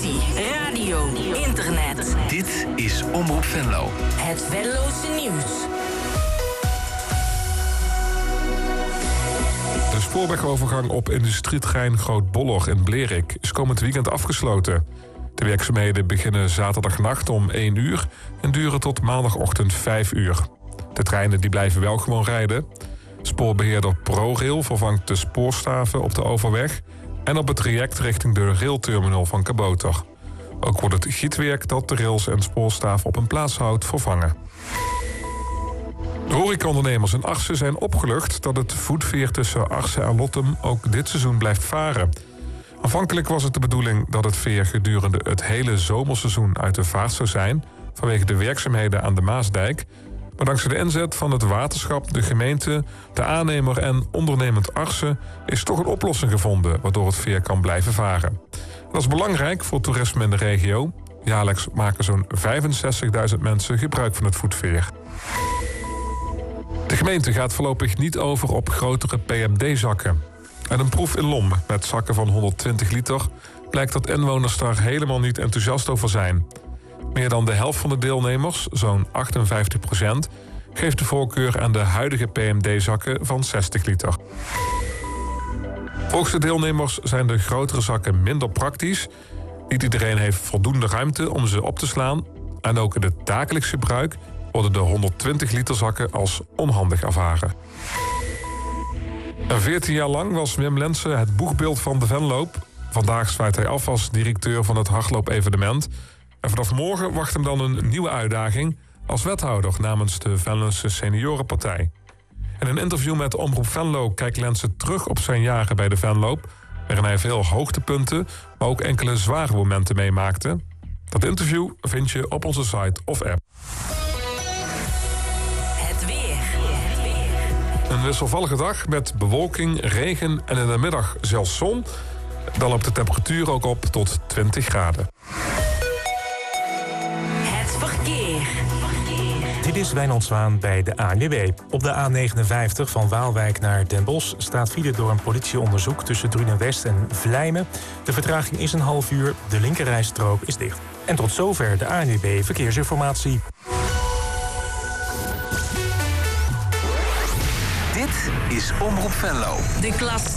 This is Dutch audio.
televisie, radio, internet. Dit is Omroep Venlo. Het Venlose nieuws. De spoorwegovergang op industrietrein Groot-Bollog in Blerik is komend weekend afgesloten. De werkzaamheden beginnen zaterdagnacht om 1 uur en duren tot maandagochtend 5 uur. De treinen die blijven wel gewoon rijden. Spoorbeheerder ProRail vervangt de spoorstaven op de overweg en op het traject richting de railterminal van Kabouter. Ook wordt het gietwerk dat de rails en spoorstaaf op een plaats houdt vervangen. De horecaondernemers in Arcen zijn opgelucht dat het voetveer tussen Arcen en Lottem ook dit seizoen blijft varen. Aanvankelijk was het de bedoeling dat het veer gedurende het hele zomerseizoen uit de vaart zou zijn vanwege de werkzaamheden aan de Maasdijk. Maar dankzij de inzet van het waterschap, de gemeente, de aannemer en ondernemend Arcen is toch een oplossing gevonden waardoor het veer kan blijven varen. Dat is belangrijk voor toerisme in de regio. Jaarlijks maken zo'n 65.000 mensen gebruik van het voetveer. De gemeente gaat voorlopig niet over op grotere PMD-zakken. Uit een proef in Lom met zakken van 120 liter blijkt dat inwoners daar helemaal niet enthousiast over zijn. Meer dan de helft van de deelnemers, zo'n 58%, geeft de voorkeur aan de huidige PMD-zakken van 60 liter. Volgens de deelnemers zijn de grotere zakken minder praktisch. Niet iedereen heeft voldoende ruimte om ze op te slaan. En ook in het dagelijks gebruik worden de 120 liter zakken als onhandig ervaren. En 14 jaar lang was Wim Lensen het boegbeeld van de Venloop. Vandaag zwaait hij af als directeur van het hardloopevenement. En vanaf morgen wacht hem dan een nieuwe uitdaging als wethouder namens de Venlose Seniorenpartij. In een interview met Omroep Venlo kijkt Lensen terug op zijn jaren bij de Venloop, waarin hij veel hoogtepunten, maar ook enkele zware momenten meemaakte. Dat interview vind je op onze site of app. Het weer. Een wisselvallige dag met bewolking, regen en in de middag zelfs zon. Dan loopt de temperatuur ook op tot 20 graden. Het verkeer. Dit is Wijnand Zwaan bij de ANWB. Op de A59 van Waalwijk naar Den Bosch staat file door een politieonderzoek tussen Drunenwest en Vlijmen. De vertraging is een half uur, de linkerrijstrook is dicht. En tot zover de ANWB Verkeersinformatie. Dit is Omroep Venlo. De klas